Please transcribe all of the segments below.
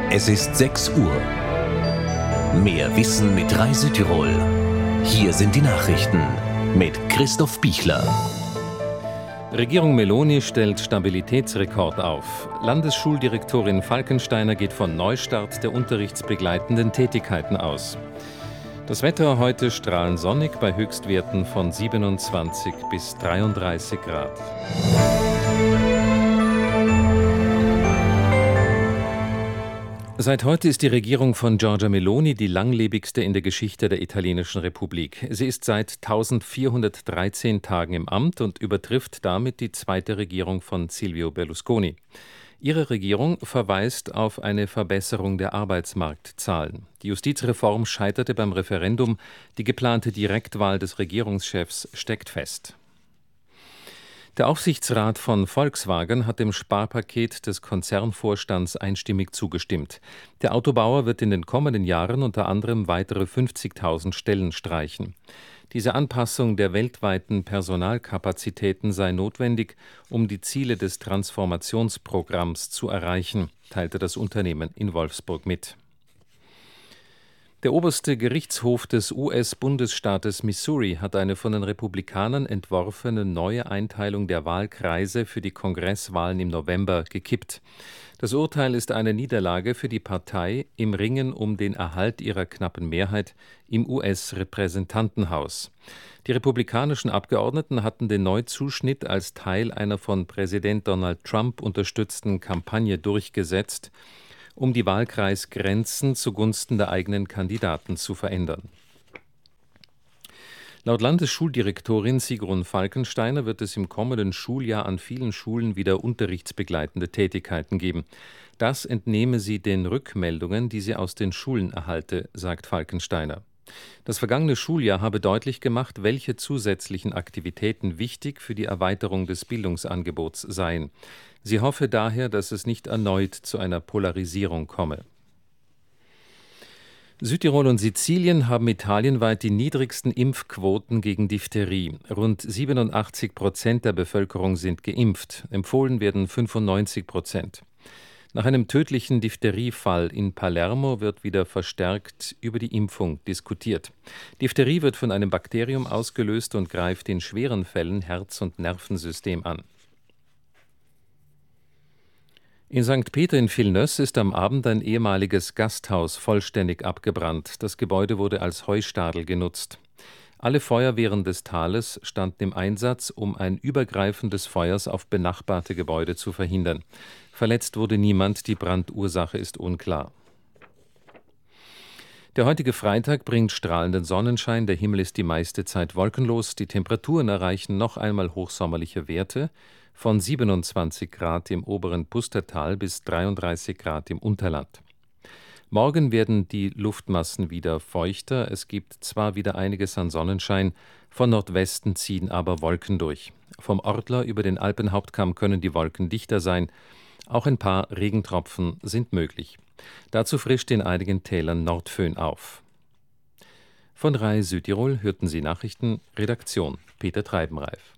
Es ist 6 Uhr. Mehr Wissen mit Rai Südtirol. Hier sind die Nachrichten mit Christoph Bichler. Regierung Meloni stellt Stabilitätsrekord auf. Landesschuldirektorin Falkensteiner geht von Neustart der unterrichtsbegleitenden Tätigkeiten aus. Das Wetter heute strahlend sonnig bei Höchstwerten von 27 bis 33 Grad. Seit heute ist die Regierung von Giorgia Meloni die langlebigste in der Geschichte der italienischen Republik. Sie ist seit 1413 Tagen im Amt und übertrifft damit die zweite Regierung von Silvio Berlusconi. Ihre Regierung verweist auf eine Verbesserung der Arbeitsmarktzahlen. Die Justizreform scheiterte beim Referendum. Die geplante Direktwahl des Regierungschefs steckt fest. Der Aufsichtsrat von Volkswagen hat dem Sparpaket des Konzernvorstands einstimmig zugestimmt. Der Autobauer wird in den kommenden Jahren unter anderem weitere 50.000 Stellen streichen. Diese Anpassung der weltweiten Personalkapazitäten sei notwendig, um die Ziele des Transformationsprogramms zu erreichen, teilte das Unternehmen in Wolfsburg mit. Der oberste Gerichtshof des US-Bundesstaates Missouri hat eine von den Republikanern entworfene neue Einteilung der Wahlkreise für die Kongresswahlen im November gekippt. Das Urteil ist eine Niederlage für die Partei im Ringen um den Erhalt ihrer knappen Mehrheit im US-Repräsentantenhaus. Die republikanischen Abgeordneten hatten den Neuzuschnitt als Teil einer von Präsident Donald Trump unterstützten Kampagne durchgesetzt, um die Wahlkreisgrenzen zugunsten der eigenen Kandidaten zu verändern. Laut Landesschuldirektorin Sigrun Falkensteiner wird es im kommenden Schuljahr an vielen Schulen wieder unterrichtsbegleitende Tätigkeiten geben. Das entnehme sie den Rückmeldungen, die sie aus den Schulen erhalte, sagt Falkensteiner. Das vergangene Schuljahr habe deutlich gemacht, welche zusätzlichen Aktivitäten wichtig für die Erweiterung des Bildungsangebots seien. Sie hoffe daher, dass es nicht erneut zu einer Polarisierung komme. Südtirol und Sizilien haben italienweit die niedrigsten Impfquoten gegen Diphtherie. Rund 87% der Bevölkerung sind geimpft. Empfohlen werden 95%. Nach einem tödlichen Diphtheriefall in Palermo wird wieder verstärkt über die Impfung diskutiert. Diphtherie wird von einem Bakterium ausgelöst und greift in schweren Fällen Herz- und Nervensystem an. In St. Peter in Villeneuve ist am Abend ein ehemaliges Gasthaus vollständig abgebrannt. Das Gebäude wurde als Heustadel genutzt. Alle Feuerwehren des Tales standen im Einsatz, um ein Übergreifen des Feuers auf benachbarte Gebäude zu verhindern. Verletzt wurde niemand, die Brandursache ist unklar. Der heutige Freitag bringt strahlenden Sonnenschein, der Himmel ist die meiste Zeit wolkenlos, die Temperaturen erreichen noch einmal hochsommerliche Werte von 27 Grad im oberen Pustertal bis 33 Grad im Unterland. Morgen werden die Luftmassen wieder feuchter, es gibt zwar wieder einiges an Sonnenschein, von Nordwesten ziehen aber Wolken durch. Vom Ortler über den Alpenhauptkamm können die Wolken dichter sein, auch ein paar Regentropfen sind möglich. Dazu frischt in einigen Tälern Nordföhn auf. Von Rai Südtirol hörten Sie Nachrichten, Redaktion Peter Treibenreif.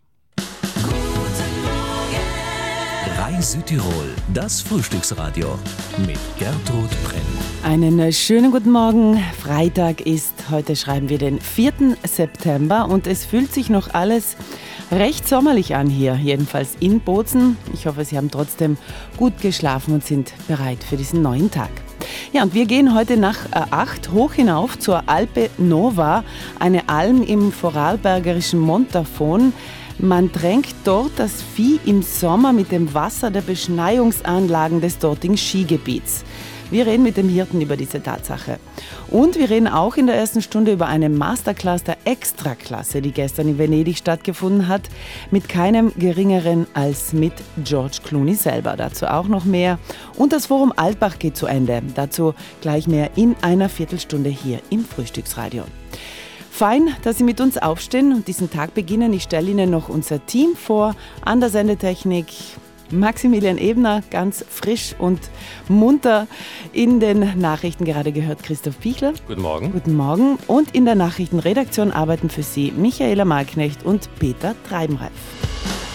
Rai Südtirol, das Frühstücksradio mit Gertrud Brenn. Einen schönen guten Morgen. Freitag ist, heute schreiben wir den 4. September und es fühlt sich noch alles recht sommerlich an hier, jedenfalls in Bozen. Ich hoffe, Sie haben trotzdem gut geschlafen und sind bereit für diesen neuen Tag. Ja, und wir gehen heute nach 8 hoch hinauf zur Alpe Nova, eine Alm im vorarlbergerischen Montafon. Man tränkt dort das Vieh im Sommer mit dem Wasser der Beschneiungsanlagen des dortigen Skigebiets. Wir reden mit dem Hirten über diese Tatsache. Und wir reden auch in der ersten Stunde über eine Masterclass der Extraklasse, die gestern in Venedig stattgefunden hat, mit keinem Geringeren als mit George Clooney selber. Dazu auch noch mehr. Und das Forum Altbach geht zu Ende. Dazu gleich mehr in einer Viertelstunde hier im Frühstücksradio. Fein, dass Sie mit uns aufstehen und diesen Tag beginnen. Ich stelle Ihnen noch unser Team vor. An der Sendetechnik Maximilian Ebner, ganz frisch und munter. In den Nachrichten gerade gehört Christoph Bichler. Guten Morgen. Guten Morgen. Und in der Nachrichtenredaktion arbeiten für Sie Michaela Malknecht und Peter Treibenreif.